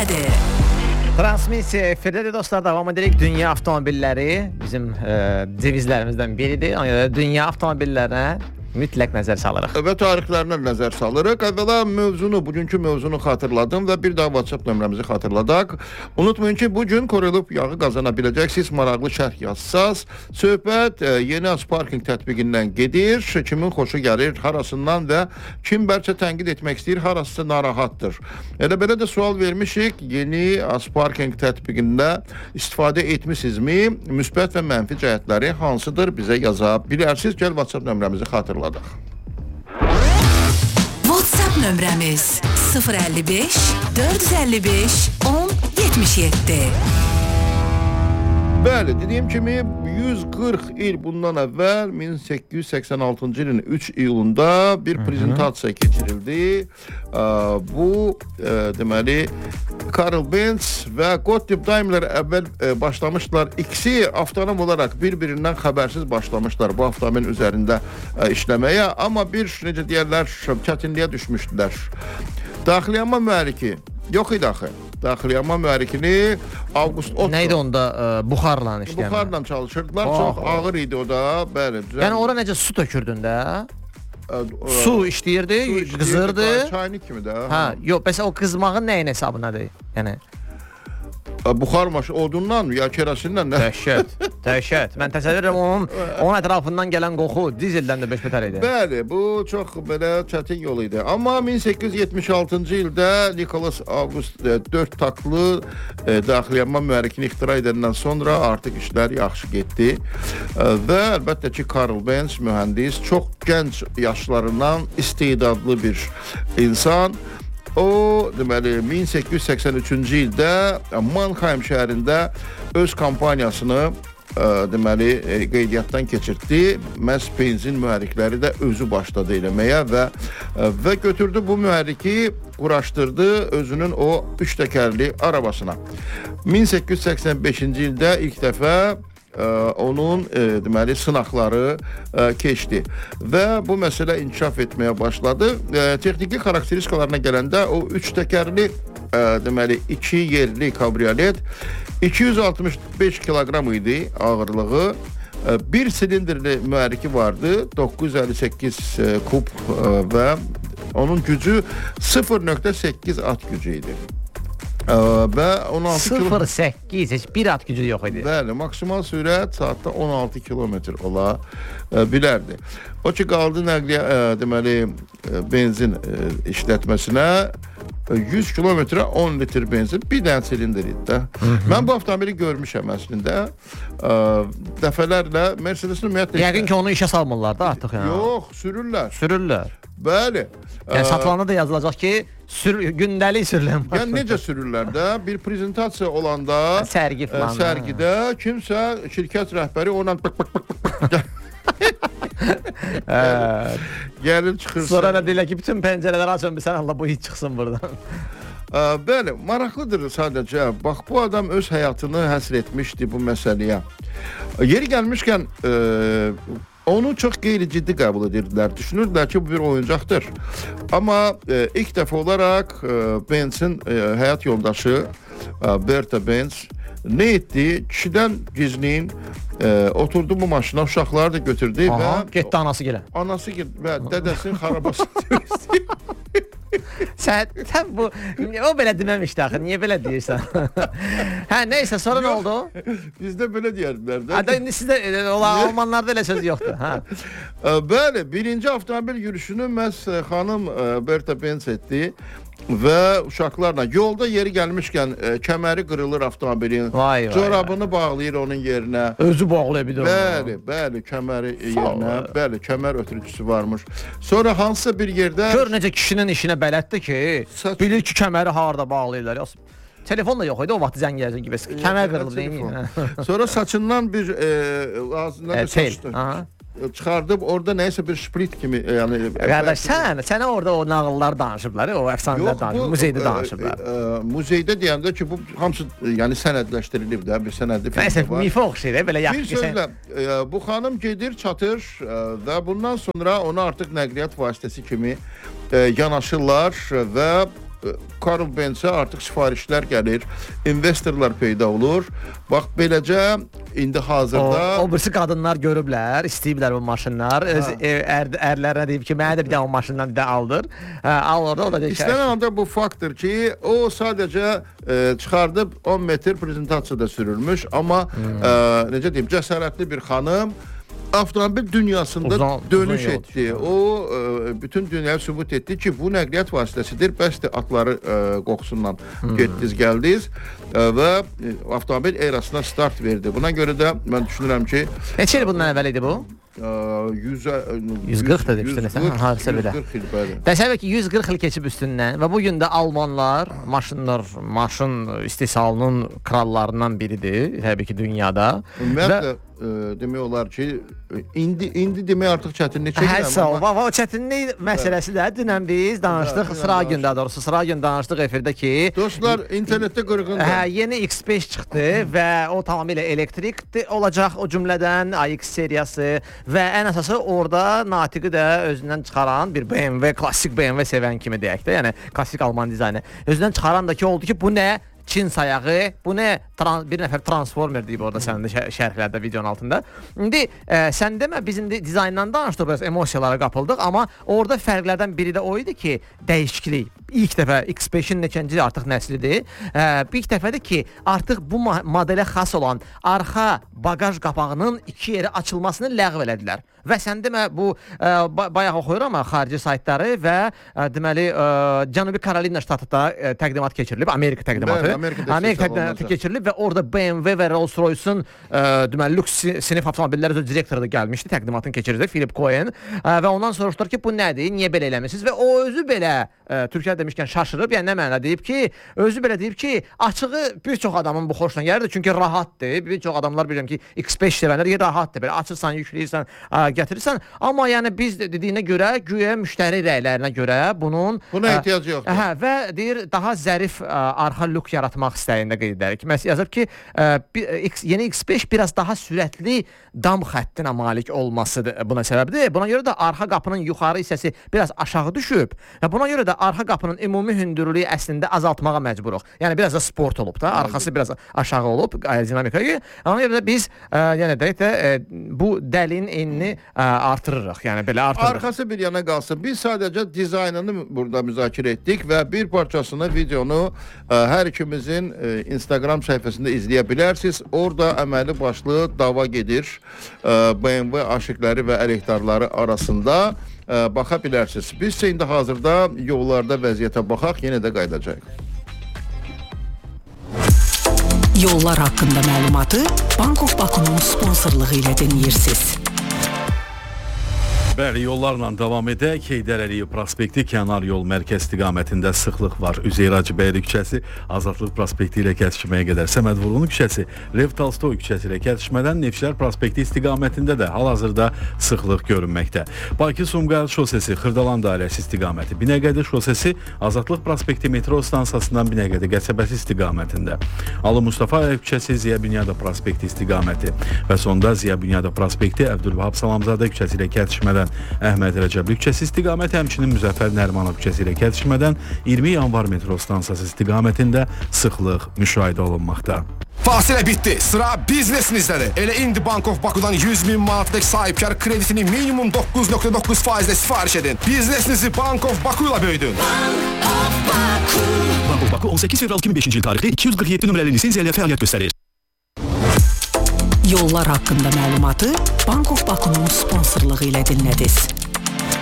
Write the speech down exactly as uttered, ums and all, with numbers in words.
nədir? Transmisiya efirdə dostlar, davam edirik. Dünya avtomobilləri bizim e, devizlərimizdən biridir. Dünya avtomobillərinə mütləq nəzər salırıq. Və tarixlərinə nəzər salırıq. Əvvəla mövzunu, bugünkü mövzunu xatırladım və bir daha WhatsApp nömrəmizi xatırladaq. Unutmayın ki, bugün Korelub yağı qazana biləcəksiniz. Maraqlı şərh yazsaz. Söhbət e, yeni Asparking tətbiqindən gedir. Kimin xoşu gəlir, harasından və kim bəlkə tənqid etmək istəyir, harası narahatdır. Elə belə də sual vermişik. Yeni Asparking tətbiqində istifadə etmisinizmi? Müsbət və mənfi cəhətləri hansıdır? Bizə yaza bilərsiniz. Gəl WhatsApp nömrəmizi xatırladaq. WhatsApp nömrəmiz sıfır əlli beş dörd yüz əlli beş on yetmiş yeddi. Bəli, dediyim kimi yüz qırx il bundan əvvəl min səkkiz yüz səksən altıncı ilin üç iyulunda bir prezentasiya keçirildi. Bu deməli Karl Benz və Gottlieb Daimler əvvəl başlamışlar. İkisi avtonom olaraq bir-birindən xəbərsiz başlamışlar bu avtomobilin üzərində işləməyə, amma bir necə deyirlər, çətinliyə düşmüşdülər. Daxiliyyanma mühərriki yox idi axı. Daxiliyyanma mühərrikini Avqust Otto. Nə idi onda e, buxarla işləyən? Buxarla çalışırdılar. Oh, çox oh. ağır idi o da. Bəli. Yəni ora necə su tökürdün də? Ə, ə, Su işləyirdi, su qızırdı. Çaynik kimi də. Hə, yox, bəs o qızmağın nəyin hesabınadır? Yəni buxar maşı odundan ya kerosinlə nə? dəhşət, dəhşət. Mən təsəvvür edirəm onun onun ətrafından gələn qoxu dizeldən də beş betər idi. Bəli, bu çox belə çətin yol idi. Amma min səkkiz yüz yetmiş altıncı ildə Nicholas August dörd taktlı e, daxiliyyanma mühərrikini ixtira edəndən sonra artıq işlər yaxşı getdi. E, və əlbəttə ki, Karl Benz mühəndis çox gənc yaşlarından istedadlı bir insan. O, deməli, min səkkiz yüz səksən üçüncü ildə Mannheim şəhərində öz kampaniyasını ə, deməli, qeydiyyatdan keçirtdi. Məhz benzin mühərrikləri də özü başladı eləməyə və, ə, və götürdü bu mühərriki, quraşdırdı özünün o üç təkərli arabasına. min səkkiz yüz səksən beşinci ildə ilk dəfə Ə, onun e, deməli sınaqları e, keçdi və bu məsələ inkişaf etməyə başladı. E, texniki xarakteristikalarına gələndə o üç təkərli e, deməli iki yerli kabriolet iki yüz altmış beş kiloqram idi ağırlığı. E, bir silindirli mühərriki vardı, doqquz yüz əlli səkkiz e, kub e, və onun gücü sıfır nöqtə səkkiz at gücü idi. Ə, və on altı sıfır nöqtə səkkiz heç bir at gücü yox idi. Bəli, maksimal sürət saatda on altı kilometr ola ə, bilərdi. O ki qaldı nəqliyyat ə, deməli ə, benzin ə, işlətməsinə yüz kilometrə on litr benzin bir dənə silindir idi də. Mən bu avtomobili görmüşəm əslində. Ə, dəfələrlə Mercedes-in ümumiyyətlə Yəqin ki, onu işə salmırlar da artıq yəni. Yox, sürürlər. Sürürlər. Bəli. Yəni satılanda da yazılacaq ki, sür, gündəlik sürülən. Yəni necə sürürlər də? Bir prezentasiya olanda sərgi falan. Ə, sərgidə kimsə şirkət rəhbəri ondan bak bak bak bak. Gəlir çıxırsan. Sonra da deyirlər ki, bütün pəncərələri açın, sən Allah bu hiç çıxsın buradan. Ə, bəli, maraqlıdır sadəcə. Bax, bu adam öz həyatını həsr etmişdi bu məsələyə. Yeri gəlmişkən ə, onu çox qeyri-ciddi qəbul edirdilər. Düşünürdülər ki, bu bir oyuncaqdır. Amma e, ilk dəfə olaraq e, Benz'in e, həyat yoldaşı e, Bertha Benz nə etdi? Kişidən gizlin e, oturdu bu maşına, uşaqları da götürdü. Aha, və getdi anası gilə. Anası getdi və dədəsinin xarabasını Sən, sən bu, o belə deməmişdi axı, niyə belə deyirsən? Hə, neysə, sonra nə oldu? Bizdə belə deyərdilər də. Hə, indi sizdə, Almanlarda elə söz yoxdur. Hə. Bəli, birinci avtomobil yürüyüşünü məhz xanım Bertha Benz etdi və uşaqlarla yolda yeri gəlmişkən e, kəməri qırılır avtomobilin. Vay, corabını vay, bağlayır onun yerinə. Özü bağlaya bir də. Bəli, bəli, kəməri yerinə. Bəli, kəmər ötürücüsü varmış. Sonra hansısa bir yerdə gör necə kişinin işinə bələddir ki, Saç... bilir ki, kəməri harda bağlayırlar. Telefon da yox idi o vaxt zəng gələcək gibi. Kəmər qırıldı deyim. Sonra saçından bir e, ağzından bir saç çıxardıb orada nəyəsə bir şprit kimi, yəni qardaş sən, sənə orada o nağıllar danışıblar, o əfsanələr danışıblar, muzeydə danışıblar. E, e, muzeydə deyəndə ki, bu hamısı yəni sənədləşdirilib də, bir sənədli film var. Məsələn, mifə oxşayır, belə yaxşı ki. Bir sözlə, e, bu xanım gedir, çatır e, və bundan sonra ona artıq nəqliyyat vasitəsi kimi e, yanaşırlar və Karl Benz-ə artıq sifarişlər gəlir, investorlar peyda olur. Bax beləcə indi hazırda o, o birisi qadınlar görüblər, istəyiblər bu maşınlar. Öz e, ər, ərlərinə deyib ki, mənə də bir də o maşından bir də aldır. Hə, al orada, o da deyir ki, İstənilən halda bu faktdır ki, o sadəcə e, çıxardıb on metr prezentasiyada sürülmüş, amma hmm. e, necə deyim, cəsarətli bir xanım avtomobil dünyasında uzun, dönüş uzun etdi. O e, bütün dünyaya sübut etdi ki, bu nəqliyyat vasitəsidir. Bəs də atları e, qoxusundan hmm. getdiniz, gəldiniz e, və e, avtomobil erasına start verdi. Buna görə də mən düşünürəm ki, neçə il bundan əvvəl idi bu? yüz qırx da demişdin sən, hadisə belə. Təsəvvür ki, yüz qırx il keçib üstündən və bu gün də almanlar maşınlar, maşın istehsalının krallarından biridir, təbii ki, dünyada. Ümumiyyətlə demək olar ki, indi indi demək artıq çətinlik çəkirəm. Hə, amma o çətinlik məsələsi də dünən biz danışdıq, sıra gün daha doğrusu sıra gün danışdıq efirdə ki, dostlar, internetdə qırğındır. Hə, yeni X beş çıxdı və o tamamilə elektrik olacaq, o cümlədən A X seriyası və ən əsası orada natiqi də özündən çıxaran bir B M W, klassik B M W sevən kimi deyək də, yəni klassik Alman dizaynı. Özündən çıxaran da ki, oldu ki, bu nə? Çin sayağı, bu nə? Bir nəfər transformer deyib orada sənin də şərhlərdə, videonun altında. İndi e, sən demə, biz indi dizayndan danışdıq, biraz emosiyalara qapıldıq, amma orada fərqlərdən biri də o idi ki, dəyişiklik. İlk dəfə X beşin neçənci artıq nəslidir. E, ilk dəfədir ki, artıq bu modelə xas olan arxa bagaj qapağının iki yeri açılmasını ləğv elədilər. Və sən demə, bu e, bayaq oxuyur amma xarici saytları və e, deməli e, Cənubi Karolina ştatında e, təqdimat keçirilib, Amerika təqdimatı. Amerika təqdimatı keçirilib və orada B M W və Rolls-Royce'un e, deməli lüks sinif avtomobilləri üzrə direktoru da gəlmişdi, təqdimatın keçirildi, Philip Cohen e, və ondan soruşdular ki, bu nədir, niyə belə eləmisiniz və o özü belə e, Türkiyə demişkən şaşırıb, yəni nə mənada deyib ki, özü belə deyib ki, açığı bir çox adamın bu xoşuna gəlirdi, çünki rahatdır, bir çox adamlar bilirəm ki, X beş sevənlər rahatdır, belə açırsan, yükləyirsən, e, gətirirsən, amma yəni biz dediyinə görə, güya müştəri rəylərinə görə bunun buna ehtiyac yoxdur. Hə, və deyir, daha zərif ə, arxa lük yaratmaq istəyində qeyd edərik. Məsələn, yazıb ki, ə, X, yeni X beş biraz daha sürətli dam xəttinə malik olmasıdır buna səbəbdir. Buna görə də arxa qapının yuxarı hissəsi biraz aşağı düşüb və buna görə də arxa qapının ümumi hündürlüyü əslində azaltmağa məcburuq. Yəni biraz da sport olub da, arxası biraz aşağı olub aerodinamikayı. Ona görə də biz ə, yəni deyək də ə, bu dəlin enini ə, artırırıq. Yəni belə artırırıq. Arxası bir yana qalsın. Biz sadəcə dizaynını burada müzakirə etdik və bir parçasını, videonu ə, hər ikimizin ə, Instagram səhifəsində izləyə bilərsiniz. Orada əməli başlı dava gedir ə, B M W aşiqləri və əleyhdarları arasında ə, baxa bilərsiniz. Biz isə indi hazırda yollarda vəziyyətə baxaq, yenə də qayıdacağıq. Yollar haqqında məlumatı Bank of Baku'nun sponsorluğu ilə dinləyirsiniz. Bəli, yollarla davam edək. Heydər Əliyev prospekti kənar yol mərkəz istiqamətində sıxlıq var. Üzeyir Hacıbəyli küçəsi Azadlıq prospekti ilə kəsişməyə qədər Səməd Vurğun küçəsi Lev Tolstoy küçəsi ilə kəsişmədən Nevşehir prospekti istiqamətində də hal-hazırda sıxlıq görünməkdə. Bakı-Sumqayıt şosesi Xırdalan dairəsi istiqaməti Binəqədi şosesi Azadlıq prospekti metro stansiyasından Binəqədi qəsəbəsi istiqamətində. Ali Mustafayev küçəsi Ziya Bünyadov prospekti istiqaməti və sonda Ziya Bünyadov prospekti Əbdülvahab Salamzadə küçəsi ilə kəsişmədən Əhməd Rəcəbli küçəsi istiqaməti, həmçinin Müzəffər Nərimanov küçəsi ilə kəsişmədən iyirmi yanvar metro stansiyası istiqamətində sıxlıq müşahidə olunmaqda. Fasilə bitdi. Sıra biznesizdədir. Elə indi Bank of Baku'dan yüz min manatlıq sahibkar kreditini minimum doqquz nöqtə doqquz faizlə sifariş edin. Biznesinizi Bank of Baku ilə böyüdün. Bank of Baku. Bank of Baku on səkkiz fevral iki min beşinci il tarixli iki yüz qırx yeddi nömrəli lisenziya ilə fəaliyyət göstərir. Yollar haqqında məlumatı Bank of Baku'nun sponsorluğu ilə dinlədiniz.